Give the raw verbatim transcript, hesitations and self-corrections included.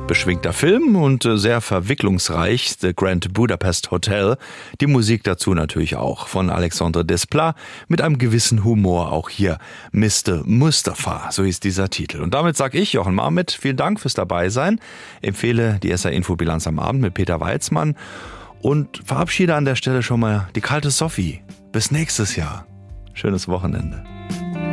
Beschwingter Film und sehr verwicklungsreich, The Grand Budapest Hotel. Die Musik dazu natürlich auch von Alexandre Desplat mit einem gewissen Humor auch hier. Mister Mustafa, so hieß dieser Titel. Und damit sage ich, Jochen Marmit, vielen Dank fürs Dabeisein. Empfehle die S R-Infobilanz am Abend mit Peter Weizmann und verabschiede an der Stelle schon mal die kalte Sophie. Bis nächstes Jahr. Schönes Wochenende.